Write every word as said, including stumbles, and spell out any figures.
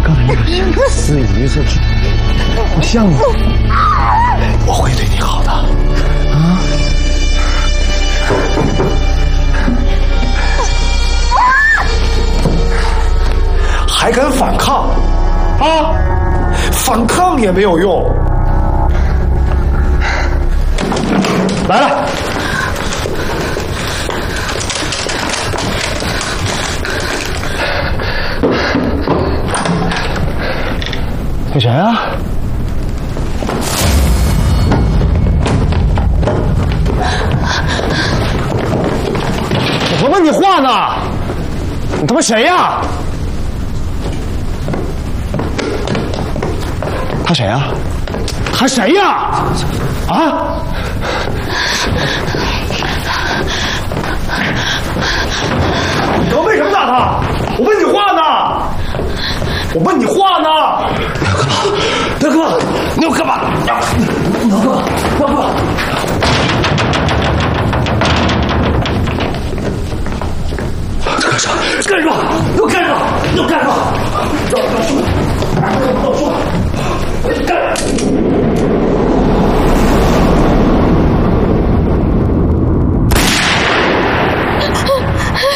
刚才那个司仪是不像你，我会对你好的啊。还敢反抗啊？反抗也没有用。来了。那谁啊？我不问你话呢，你他妈谁呀？他谁呀？他谁呀？啊？你刚为什么打他？我问你话呢。我问你话呢，大哥，你要干嘛？大哥，大哥，大哥，干啥？干啥？要干啥？要干啥？让让说，让说。